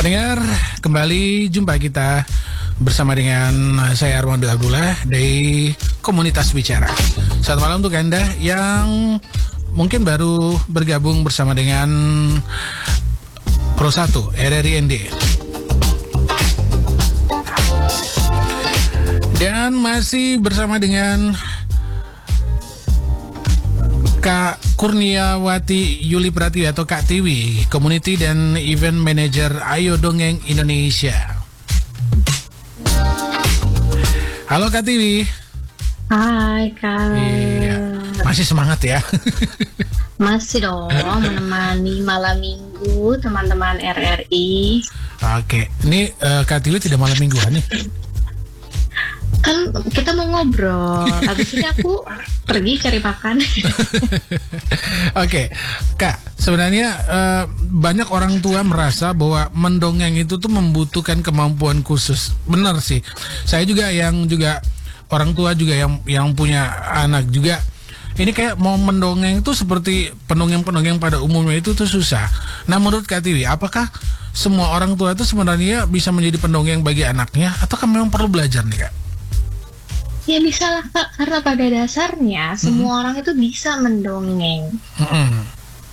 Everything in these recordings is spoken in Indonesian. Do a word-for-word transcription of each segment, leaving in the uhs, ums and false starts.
Pendengar, kembali jumpa kita bersama dengan saya Armando Abdullah dari Komunitas Bicara. Selamat malam untuk Anda yang mungkin baru bergabung bersama dengan Pro satu R R I N D. Dan masih bersama dengan Kak Kurniawati Yuli Pratiwi atau Kak Tiwi, Community dan Event Manager Ayo Dongeng Indonesia. Halo Kak Tiwi. Hai Kak. Iya. Masih semangat ya? Masih dong, menemani malam minggu teman-teman R R I. Oke, ini uh, Kak Tiwi tidak malam mingguan nih? Kan kita mau ngobrol, habis ini aku pergi cari makan. Oke, Kak, sebenarnya uh, banyak orang tua merasa bahwa mendongeng itu tuh membutuhkan kemampuan khusus. Benar sih, saya juga yang juga orang tua juga yang yang punya anak juga. Ini kayak mau mendongeng itu seperti pendongeng-pendongeng pada umumnya itu tuh susah. Nah, menurut Kak Tiwi, apakah semua orang tua itu sebenarnya bisa menjadi pendongeng bagi anaknya, atau kan memang perlu belajar nih Kak? Ya bisa lah Kak, karena pada dasarnya semua hmm. orang itu bisa mendongeng. Hmm.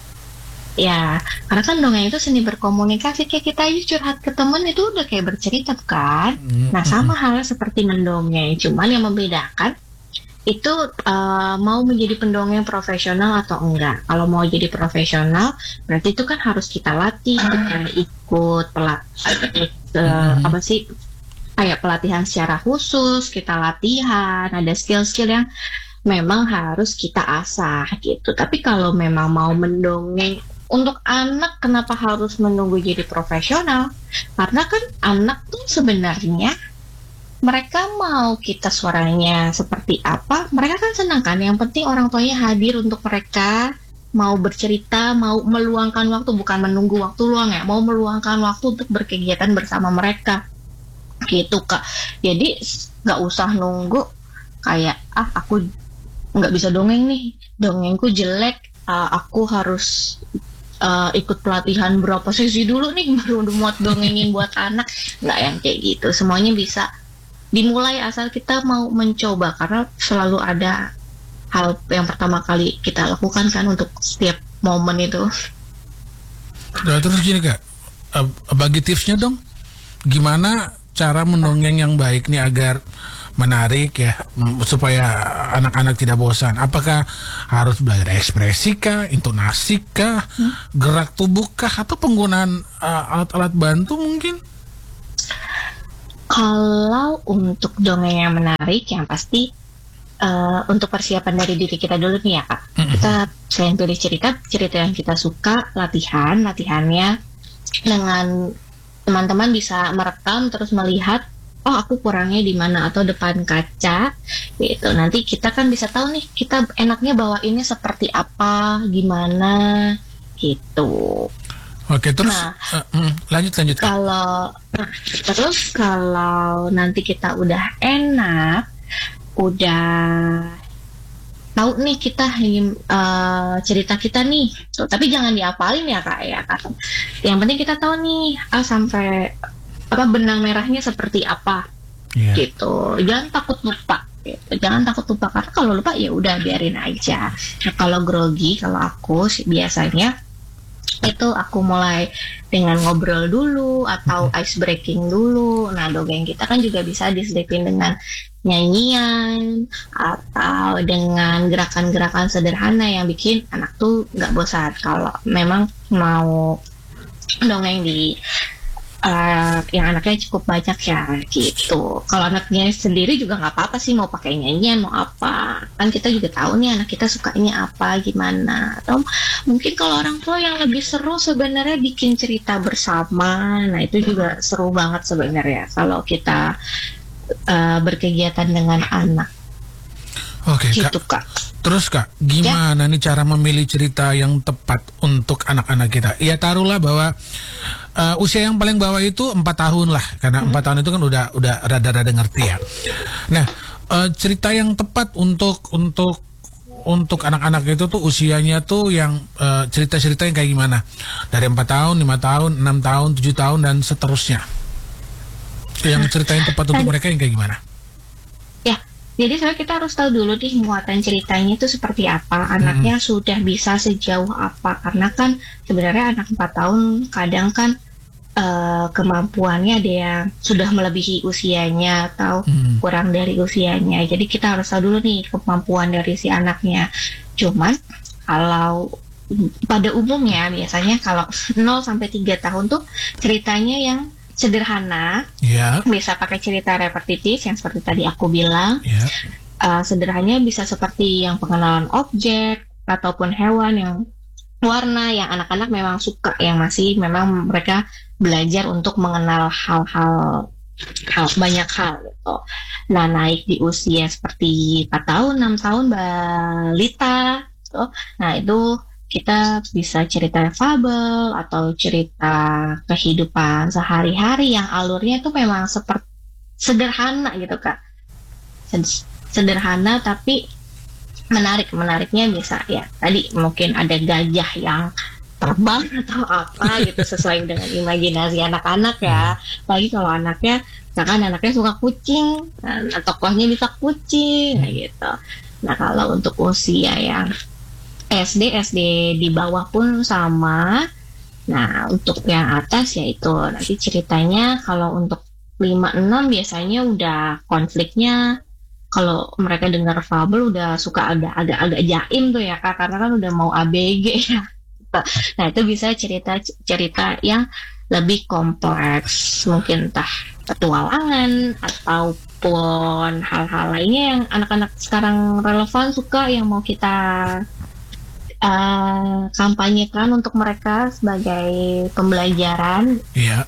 Ya, karena kan dongeng itu seni berkomunikasi. Kayak kita aja curhat ke temen itu udah kayak bercerita kan. Hmm. Nah sama halnya seperti mendongeng, cuman yang membedakan itu uh, mau menjadi pendongeng profesional atau enggak. Kalau mau jadi profesional, berarti itu kan harus kita latih, kita ikut pelat, uh, apa sih? Kayak pelatihan secara khusus, kita latihan, ada skill-skill yang memang harus kita asah gitu. Tapi kalau memang mau mendongeng untuk anak, kenapa harus menunggu jadi profesional? Karena kan anak tuh sebenarnya mereka mau kita suaranya seperti apa, mereka kan senang kan. Yang penting orang tuanya hadir untuk mereka, mau bercerita, mau meluangkan waktu, bukan menunggu waktu luang ya, mau meluangkan waktu untuk berkegiatan bersama mereka. Gitu Kak, jadi nggak usah nunggu kayak ah aku nggak bisa dongeng nih, dongengku jelek, uh, aku harus uh, ikut pelatihan berapa sesi dulu nih baru muat dongengin buat anak. Nggak yang kayak gitu, semuanya bisa dimulai asal kita mau mencoba, karena selalu ada hal yang pertama kali kita lakukan kan untuk setiap momen itu. Nah, terus gini Kak, uh, bagi tipsnya dong, gimana cara mendongeng yang baik nih agar menarik ya, supaya anak-anak tidak bosan? Apakah harus belajar ekspresi kah, intonasi kah, hmm? gerak tubuh kah, atau penggunaan uh, alat-alat bantu mungkin? Kalau untuk dongeng yang menarik, yang pasti uh, untuk persiapan dari diri kita dulu nih ya Kak. Hmm. Kita selain pilih cerita, cerita yang kita suka, latihan, latihannya dengan teman-teman bisa merekam terus melihat, oh aku kurangnya di mana, atau depan kaca gitu. Nanti kita kan bisa tahu nih kita enaknya bawainnya seperti apa, gimana gitu. Oke, terus nah, uh, lanjut lanjut. Kalau nah, terus kalau nanti kita udah enak, udah tahu nih kita uh, cerita kita nih, tuh, tapi jangan diapalin ya Kak ya Kak. Yang penting kita tahu nih ah, sampai apa benang merahnya seperti apa, yeah. gitu. Jangan takut lupa, gitu. Jangan takut lupa, karena kalau lupa ya udah biarin aja. Nah, kalau grogi, kalau aku biasanya itu aku mulai dengan ngobrol dulu atau ice breaking dulu. Nah dongeng kita kan juga bisa diselipin dengan nyanyian atau dengan gerakan-gerakan sederhana yang bikin anak tuh nggak bosan. Kalau memang mau dongeng di uh, yang anaknya cukup banyak ya gitu. Kalau anaknya sendiri juga nggak apa-apa sih, mau pakai nyanyian mau apa, kan kita juga tahu nih anak kita sukanya apa gimana. Atau mungkin kalau orang tua yang lebih seru sebenarnya bikin cerita bersama. Nah itu juga seru banget sebenarnya kalau kita uh, berkegiatan dengan anak. Oke, gitu, Kak. Kak. Terus Kak, gimana ya? nih cara memilih cerita yang tepat untuk anak-anak kita? Ya taruhlah bahwa uh, usia yang paling bawah itu empat tahun lah, karena empat hmm. tahun itu kan udah udah rada-rada ngerti ya. Nah, uh, cerita yang tepat untuk untuk untuk anak-anak itu tuh usianya tuh yang uh, cerita-cerita yang kayak gimana? Dari empat tahun, lima tahun, enam tahun, tujuh tahun dan seterusnya. Yang cerita yang tepat untuk mereka yang kayak gimana? Ya, jadi sebenarnya kita harus tahu dulu nih muatan ceritanya itu seperti apa, anaknya hmm. sudah bisa sejauh apa. Karena kan sebenarnya anak empat tahun kadang kan Uh, kemampuannya ada yang sudah melebihi usianya atau hmm. kurang dari usianya. Jadi kita harus tahu dulu nih kemampuan dari si anaknya. Cuman kalau pada umumnya biasanya kalau nol sampai tiga tahun tuh ceritanya yang sederhana, yeah. bisa pakai cerita repetitif yang seperti tadi aku bilang. Yeah. Uh, sederhananya bisa seperti yang pengenalan objek ataupun hewan yang warna yang anak-anak memang suka, yang masih memang mereka belajar untuk mengenal hal-hal hal, banyak hal gitu. Nah, naik di usia seperti empat tahun, enam tahun balita gitu. Nah, itu kita bisa cerita fabel atau cerita kehidupan sehari-hari yang alurnya itu memang seperti sederhana gitu, Kak. Sederhana tapi menarik. Menariknya bisa ya tadi mungkin ada gajah yang terbang atau apa gitu sesuai dengan imajinasi anak-anak ya. Apalagi kalau anaknya, misalkan anaknya suka kucing, nah, tokohnya bisa kucing, nah gitu. Nah kalau untuk usia yang S D, S D di bawah pun sama. Nah untuk yang atas yaitu nanti ceritanya kalau untuk lima enam biasanya udah konfliknya. Kalau mereka dengar fabel udah suka agak agak agak jaim tuh ya Kak, karena kan udah mau A B G ya. Nah itu bisa cerita-cerita yang lebih kompleks, mungkin entah petualangan ataupun hal-hal lainnya yang anak-anak sekarang relevan suka, yang mau kita uh, kampanyekan untuk mereka sebagai pembelajaran. Iya.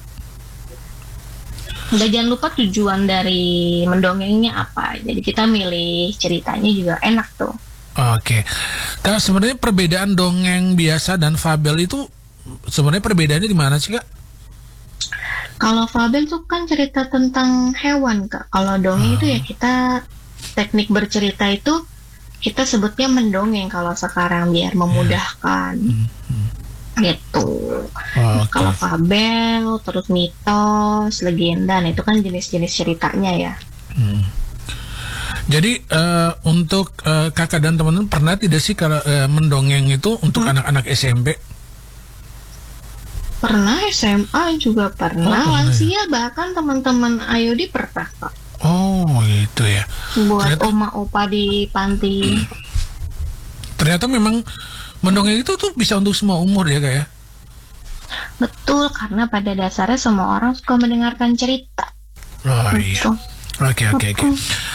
Dan jangan lupa tujuan dari mendongengnya apa. Jadi kita milih ceritanya juga enak tuh. Oke, nah sebenarnya perbedaan dongeng biasa dan fabel itu sebenarnya perbedaannya di mana sih Kak? Kalau fabel tuh kan cerita tentang hewan Kak. Kalau dongeng hmm. itu ya kita teknik bercerita itu kita sebutnya mendongeng kalau sekarang biar memudahkan. Hmm. Hmm. Gitu. Oh, okay. Kalau fabel, terus mitos, legenda, nah itu kan jenis-jenis ceritanya ya. Hmm. Jadi uh, untuk uh, kakak dan teman-teman pernah tidak sih kalau uh, mendongeng itu untuk hmm. anak-anak S M P? Pernah, S M A juga pernah, oh, lansia bahkan teman-teman Ayodi pernah Pak. Oh itu ya. Buat ternyata, oma opa di panti. Ternyata memang mendongeng itu tuh bisa untuk semua umur ya Kak ya? Betul, karena pada dasarnya semua orang suka mendengarkan cerita. Oh iya. Oke oke oke.